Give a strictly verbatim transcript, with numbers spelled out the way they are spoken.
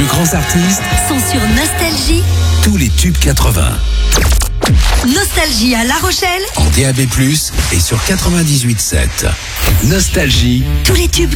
plus grands artistes sont sur Nostalgie. Tous les tubes quatre-vingts. Nostalgie à La Rochelle. En D A B plus, et sur quatre-vingt-dix-huit sept. Nostalgie. Tous les tubes